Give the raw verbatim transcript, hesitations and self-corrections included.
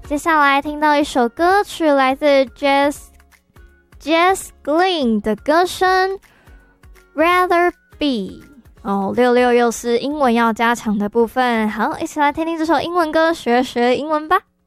接下来听到一首歌曲，来自 Jess Jess Glynn 的歌声 Rather Be。哦，六六又是英文要加强的部分，好，一起来听听这首英文歌，学学英文吧。